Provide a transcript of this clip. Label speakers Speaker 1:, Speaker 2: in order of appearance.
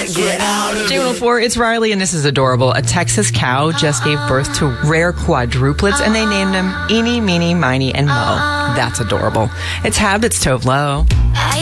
Speaker 1: Get out of
Speaker 2: J104, it's Riley, and this is adorable. A Texas cow just gave birth to rare quadruplets, and they named them Eeny, Meeny, Miny, and Mo. That's adorable. It's Habits Tove Lo.